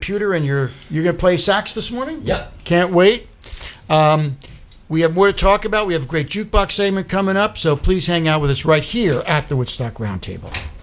computer and you're going to play sax this morning? Yep. Can't wait. We have more to talk about. We have a great jukebox segment coming up, so please hang out with us right here at the Woodstock Roundtable.